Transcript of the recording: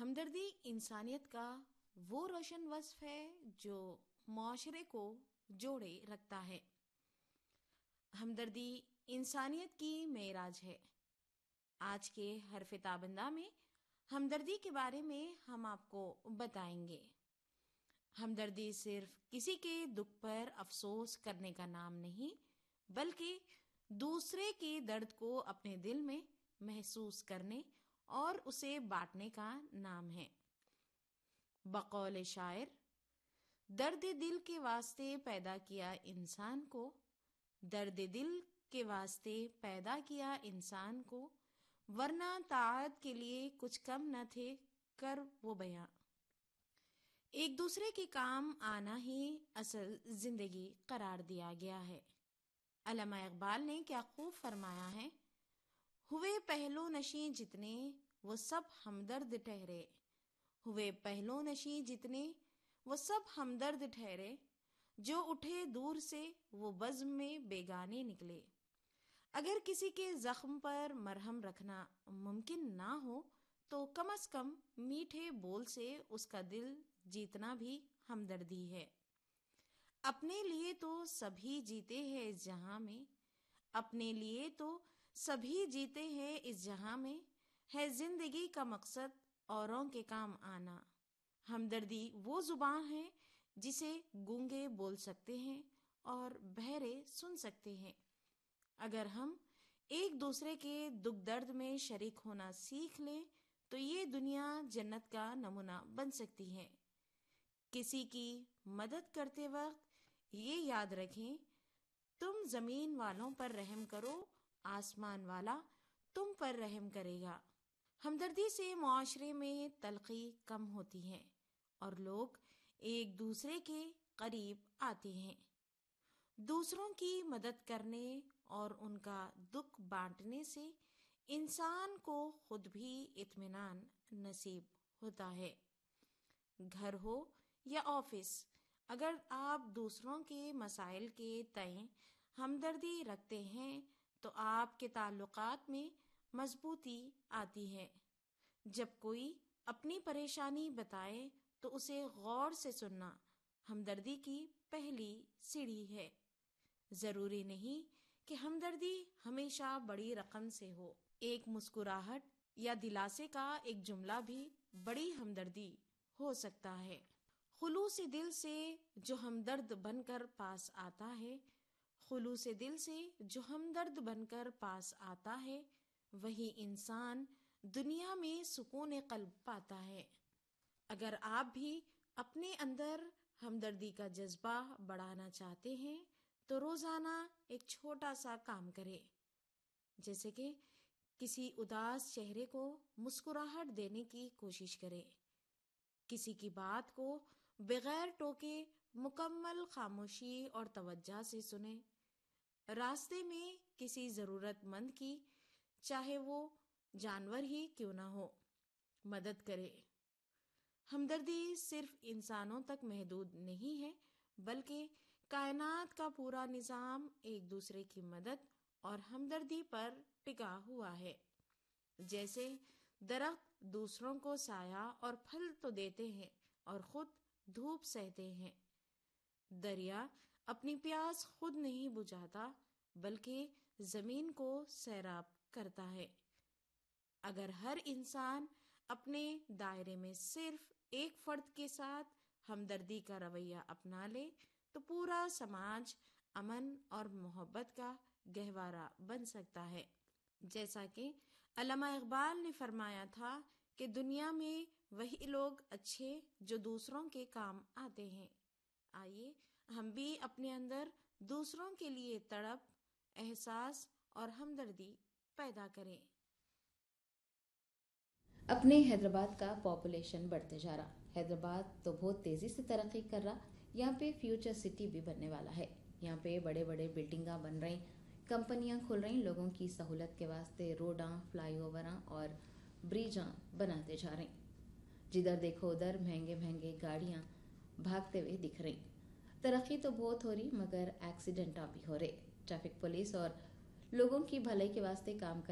ہمدردی انسانیت کا وہ روشن وصف ہے جو معاشرے کو جوڑے رکھتا ہے۔ ہمدردی انسانیت کی معراج ہے۔ آج کے حرف تابندہ میں ہمدردی کے بارے میں ہم آپ کو بتائیں گے۔ ہمدردی صرف کسی کے دکھ پر افسوس کرنے کا نام نہیں، بلکہ دوسرے کے درد کو اپنے دل میں محسوس کرنے اور اسے بانٹنے کا نام ہے۔ بقول شاعر، درد دل کے واسطے پیدا کیا انسان کو، درد دل کے واسطے پیدا کیا انسان کو، ورنہ طاعت کے لیے کچھ کم نہ تھے کر وہ بیاں۔ ایک دوسرے کے کام آنا ہی اصل زندگی قرار دیا گیا ہے۔ علامہ اقبال نے کیا خوب فرمایا ہے، ہوئے پہلو نشیں جتنے وہ سب ہمدرد ٹھہرے، ہوئے پہلو نشیں جتنے وہ سب ہمدرد ٹھہرے، جو اٹھے دور سے وہ بزم میں بیگانے نکلے۔ اگر کسی کے زخم پر مرہم رکھنا ممکن نہ ہو تو کم از کم میٹھے بول سے اس کا دل جیتنا بھی ہمدردی ہے۔ اپنے لیے تو سبھی جیتے ہیں اس جہاں میں، اپنے لیے تو سبھی جیتے ہیں اس جہاں میں، ہے زندگی کا مقصد اوروں کے کام آنا۔ ہمدردی وہ زبان ہے جسے گونگے بول سکتے ہیں اور بہرے سن سکتے ہیں۔ اگر ہم ایک دوسرے کے دکھ درد میں شریک ہونا سیکھ لیں تو یہ دنیا جنت کا نمونہ بن سکتی ہے۔ کسی کی مدد کرتے وقت یہ یاد رکھیں، تم زمین والوں پر رحم کرو، آسمان والا تم پر رحم کرے گا۔ ہمدردی سے معاشرے میں تلخی کم ہوتی ہے اور لوگ ایک دوسرے کے قریب آتے ہیں۔ دوسروں کی مدد کرنے اور ان کا دکھ بانٹنے سے انسان کو خود بھی اطمینان نصیب ہوتا ہے۔ گھر ہو یا آفس، اگر آپ دوسروں کے مسائل کے تئیں ہمدردی رکھتے ہیں تو آپ کے تعلقات میں مضبوطی آتی ہے۔ جب کوئی اپنی پریشانی بتائے تو اسے غور سے سننا ہمدردی کی پہلی سیڑھی ہے۔ ضروری نہیں کہ ہمدردی ہمیشہ بڑی رقم سے ہو، ایک مسکراہٹ یا دلاسے کا ایک جملہ بھی بڑی ہمدردی ہو سکتا ہے۔ خلوص دل سے جو ہمدرد بن کر پاس آتا ہے، خلوص دل سے جو ہمدرد بن کر پاس آتا ہے، وہی انسان دنیا میں سکون قلب پاتا ہے۔ اگر آپ بھی اپنے اندر ہمدردی کا جذبہ بڑھانا چاہتے ہیں تو روزانہ ایک چھوٹا سا کام کریں، جیسے کہ کسی اداس چہرے کو مسکراہٹ دینے کی کوشش کریں، کسی کی بات کو بغیر ٹوکے مکمل خاموشی اور توجہ سے سنیں، راستے میں کسی ضرورت مند کی چاہے وہ جانور ہی کیوں نہ ہو مدد کرے۔ ہمدردی صرف انسانوں تک محدود نہیں ہے، بلکہ کائنات کا پورا نظام ایک دوسرے کی مدد اور ہمدردی پر ٹکا ہوا ہے۔ جیسے درخت دوسروں کو سایہ اور پھل تو دیتے ہیں اور خود دھوپ سہتے ہیں، دریا اپنی پیاس خود نہیں بجھاتا بلکہ زمین کو سیراب کرتا ہے۔ اگر ہر انسان اپنے دائرے میں صرف ایک فرد کے ساتھ ہمدردی کا رویہ اپنا لے تو پورا سماج امن اور محبت کا گہوارہ بن سکتا ہے۔ جیسا کہ علامہ اقبال نے فرمایا تھا کہ دنیا میں وہی لوگ اچھے جو دوسروں کے کام آتے ہیں۔ آئیے ہم بھی اپنے اندر دوسروں کے لیے تڑپ، احساس اور ہمدردی پیدا کریں۔ اپنے حیدرآباد کا پاپولیشن بڑھتے جا رہا، حیدرآباد تو بہت تیزی سے ترقی کر رہا، یہاں پہ فیوچر سٹی بھی بننے والا ہے۔ یہاں پہ بڑے بڑے بلڈنگاں بن رہی، کمپنیاں کھل رہی، لوگوں کی سہولت کے واسطے روڈاں، فلائی اووراں اور بریجاں بناتے جا رہے، جدھر دیکھو ادھر مہنگے مہنگے گاڑیاں بھاگتے ہوئے دکھ رہی۔ ترقی تو بہت ہو رہی مگر ایکسیڈنٹاں بھی ہو رہے۔ ٹریفک پولیس اور لوگوں کی بھلائی کے واسطے کام